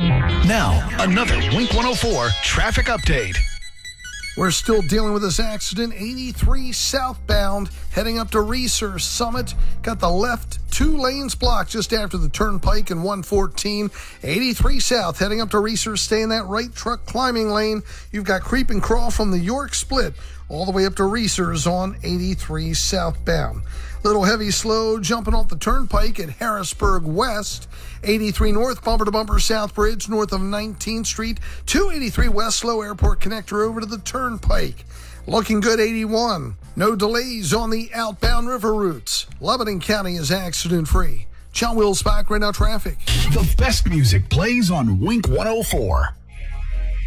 Now, another Wink 104 traffic update. We're still dealing with this accident. 83 southbound heading up to Reeser Summit. Got the left 2 lanes blocked just after the turnpike and 114. 83 south heading up to Reeser. Stay in that right truck climbing lane. You've got creep and crawl from the York Split all the way up to Reeser's on 83 southbound. Little heavy slow jumping off the turnpike at Harrisburg West. 83 north, bumper to bumper South Bridge north of 19th Street. 283 west, slow airport connector over to the turnpike. Looking good 81. No delays on the outbound river routes. Lebanon County is accident free. John Wills back right now traffic. The best music plays on Wink 104.